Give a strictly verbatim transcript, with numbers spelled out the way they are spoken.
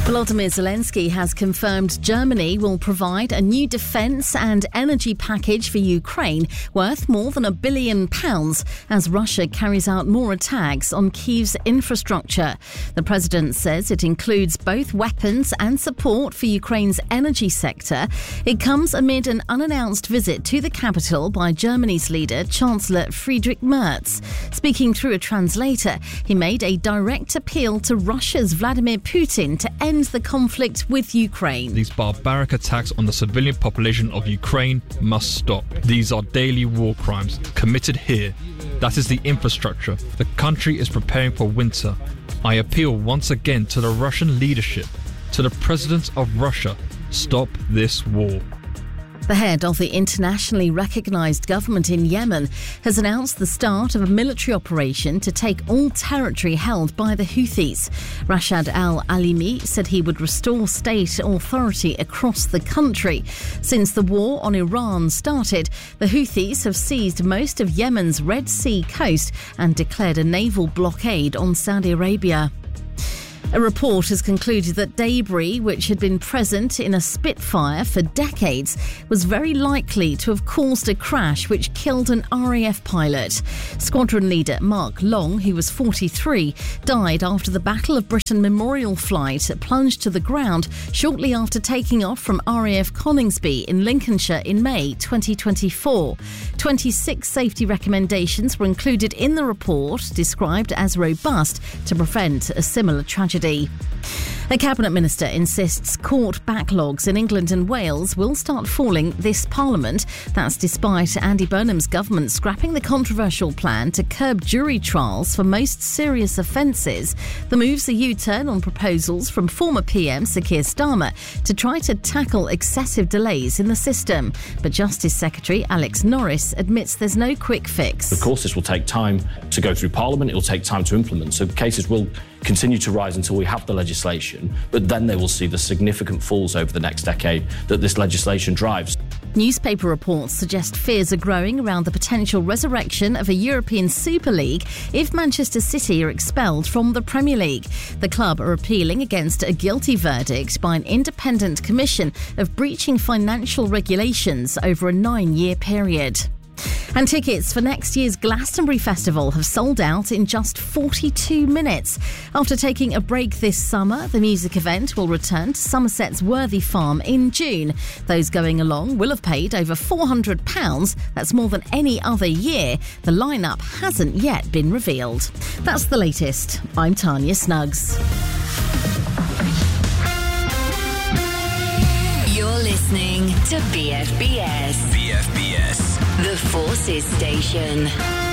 Volodymyr Zelensky has confirmed Germany will provide a new defence and energy package for Ukraine worth more than a billion pounds as Russia carries out more attacks on Kyiv's infrastructure. The president says it includes both weapons and support for Ukraine's energy sector. It comes amid an unannounced visit to the capital by Germany's leader, Chancellor Friedrich Merz. Speaking through a translator, he made a direct appeal to Russia's Vladimir Putin to end the conflict with Ukraine. These barbaric attacks on the civilian population of Ukraine must stop. These are daily war crimes committed here. That is the infrastructure. The country is preparing for winter. I appeal once again to the Russian leadership, to the president of Russia, stop this war. The head of the internationally recognised government in Yemen has announced the start of a military operation to take all territory held by the Houthis. Rashad al-Alimi said he would restore state authority across the country. Since the war on Iran started, the Houthis have seized most of Yemen's Red Sea coast and declared a naval blockade on Saudi Arabia. A report has concluded that debris, which had been present in a Spitfire for decades, was very likely to have caused a crash which killed an R A F pilot. Squadron leader Mark Long, who was forty-three, died after the Battle of Britain memorial flight plunged to the ground shortly after taking off from R A F Coningsby in Lincolnshire in May twenty twenty-four. twenty-six safety recommendations were included in the report, described as robust to prevent a similar tragedy. A cabinet minister insists court backlogs in England and Wales will start falling this Parliament. That's despite Andy Burnham's government scrapping the controversial plan to curb jury trials for most serious offences. The move's a U-turn on proposals from former P M Sir Keir Starmer to try to tackle excessive delays in the system. But Justice Secretary Alex Norris admits there's no quick fix. Of course, this will take time to go through Parliament. It will take time to implement. So cases will continue to rise until we have the legislation, but then they will see the significant falls over the next decade that this legislation drives. Newspaper reports suggest fears are growing around the potential resurrection of a European Super League if Manchester City are expelled from the Premier League. The club are appealing against a guilty verdict by an independent commission of breaching financial regulations over a nine-year period. And tickets for next year's Glastonbury Festival have sold out in just forty-two minutes. After taking a break this summer, the music event will return to Somerset's Worthy Farm in June. Those going along will have paid over four hundred pounds. That's more than any other year. The lineup hasn't yet been revealed. That's the latest. I'm Tanya Snuggs. You're listening to B F B S. B F B S. The Forces Station.